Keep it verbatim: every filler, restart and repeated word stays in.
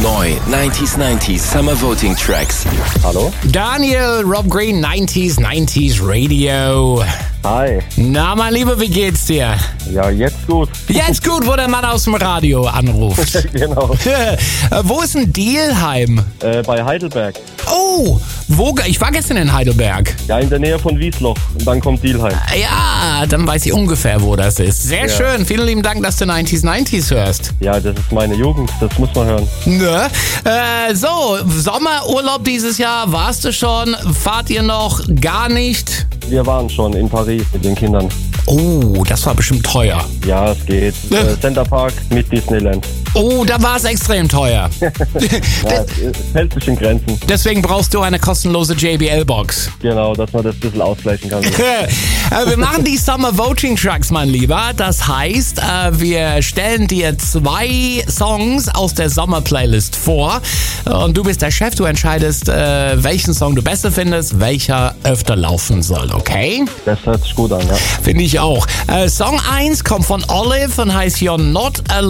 Neu nineties nineties Summer Voting Tracks. Hallo? Daniel, Rob Green, nineties nineties Radio. Hi. Na, mein Lieber, wie geht's dir? Ja, jetzt gut. Jetzt gut, wo der Mann aus dem Radio anruft. Genau. Äh, Wo ist denn Dielheim? Äh, bei Heidelberg. Oh, wo? Ich war gestern in Heidelberg. Ja, in der Nähe von Wiesloch. Und dann kommt Dielheim. Ja, dann weiß ich ungefähr, wo das ist. Sehr Ja. schön. Vielen lieben Dank, dass du nineties nineties hörst. Ja, das ist meine Jugend. Das muss man hören. Ne? Äh, so, Sommerurlaub dieses Jahr, warst du schon? Fahrt ihr noch gar nicht? Wir waren schon in Paris mit den Kindern. Oh, das war bestimmt teuer. Ja, es geht. Ja. Äh, Center Park mit Disneyland. Oh, da war es extrem teuer. Ja, es, es hält sich in Grenzen. Deswegen brauchst du eine kostenlose J B L-Box. Genau, dass man das ein bisschen ausgleichen kann. Äh, wir machen die Summer Voting Tracks, mein Lieber. Das heißt, äh, wir stellen dir zwei Songs aus der Sommer-Playlist vor. Und du bist der Chef, du entscheidest, äh, welchen Song du besser findest, welcher öfter laufen soll, okay? Das hört sich gut an, ja. Finde ich auch. Äh, Song eins kommt von Olive und heißt You're Not Alone.